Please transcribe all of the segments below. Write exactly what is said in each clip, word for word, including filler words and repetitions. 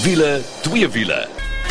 Wiele, twee wiele.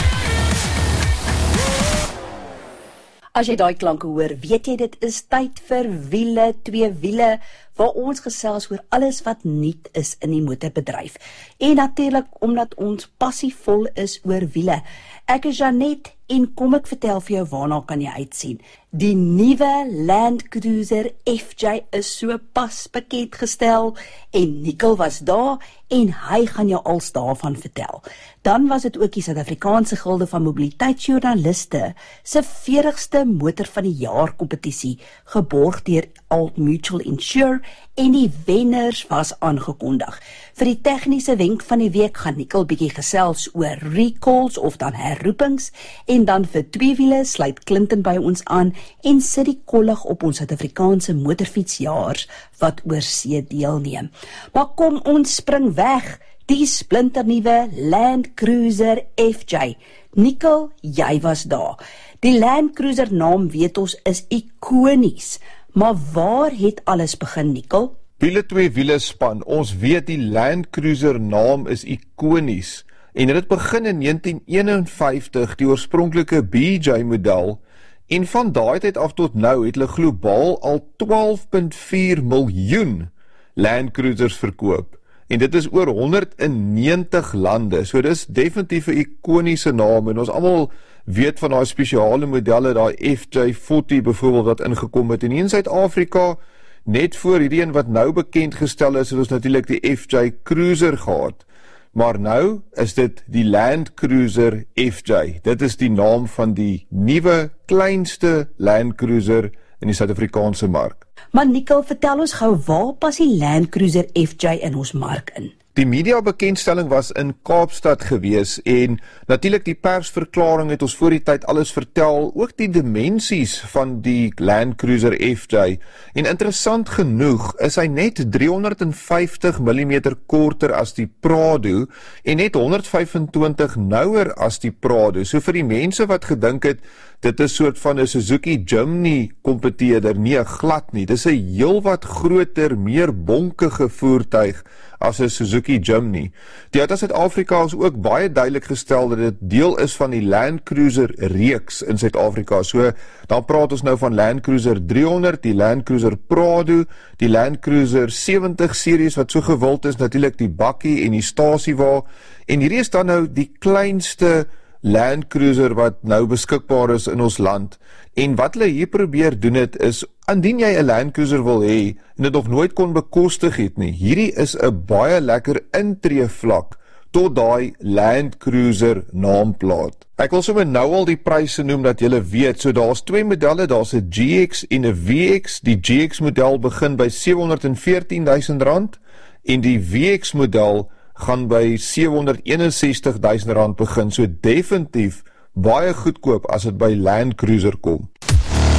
As jy daai klanke hoor, weet jy dit is tyd vir wiele, twee wiele, waar ons gesels oor alles wat nuut is in die motorbedryf. En natuurlik omdat ons passievol is oor wiele. Ek is Janet en kom ek vertel vir jou waarna kan jy uitsien. Die nuwe Land Cruiser F J is so pas bekend gestel en Nicole was daar en hy gaan jou als daarvan vertel. Dan was dit ook die Suid-Afrikaanse Gilde van Mobiliteitsjoernaliste se veertigste motor van die jaar kompetisie, geborg deur Old Mutual Insure en die wenners was aangekondig. Vir die tegniese wenk van die week gaan Nicole bietjie gesels oor recalls of dan herroepings en dan vir twee wiele sluit Clinton by ons aan en sit die kollig op ons Suid-Afrikaanse motorfietsjaars wat oor see deelneem. Maar kom ons spring weg, die splinternuwe Land Cruiser F J. Nicole, jy was daar. Die Land Cruiser naam weet ons is ikonies, maar waar het alles begin, Nicole? Wiele twee wiele span, ons weet die Land Cruiser naam is ikonies en dit begin in negentien eenenvyftig, die oorspronklike B J model, en van daai tyd af tot nou het hulle globaal al twaalf komma vier miljoen Land Cruisers verkoop. En dit is oor honderdnegentig lande, so dis definitief 'n ikoniese naam, en ons almal weet van daai spesiale modelle, daai F J vyftig byvoorbeeld wat ingekom het, en in Suid-Afrika, net voor hierdie een wat nou bekend gestel is, het ons natuurlik die F J Cruiser gehad, maar nou is dit die Land Cruiser F J, dit is die naam van die nuwe, kleinste Land Cruiser in die Suid-Afrikaanse mark. Maar Nicole, vertel ons gou, waar pas die Land Cruiser F J in ons mark in? Die media bekendstelling was in Kaapstad gewees en natuurlik die persverklaring het ons voor die tyd alles vertel, ook die dimensies van die Land Cruiser F J. En interessant genoeg is hy net driehonderdvyftig millimeter korter as die Prado en net honderdvyfentwintig nouer as die Prado. So vir die mense wat gedink het, dit is soort van 'n Suzuki Jimny kompeteerder, nee, glad nie. Dis 'n heelwat groter, meer bonkige voertuig as 'n Suzuki Jimny. Die uit Suid-Afrika is ook baie duidelik gestel dat dit deel is van die Land Cruiser reeks in Suid-Afrika. So, dan praat ons nou van Land Cruiser driehonderd, die Land Cruiser Prado, die Land Cruiser sewentig series wat so gewild is, natuurlik die bakkie en die stasiewa. En hierdie is dan nou die kleinste Land Cruiser wat nou beskikbaar is in ons land. En wat hulle hier probeer doen het is, indien jy 'n Land Cruiser wil hê en dit nog nooit kon bekostig het nie, hierdie is 'n baie lekker intreevlak tot daai Land Cruiser naamplaat. Ek wil sommer nou al die pryse noem dat julle weet, so daar's twee modelle, daar's 'n G X en 'n V X. Die G X model begin by sewehonderdveertien duisend rand en die V X model gaan by sewehonderdeenensestig duisend rand begin, so definitief baie goedkoop as dit by Land Cruiser kom.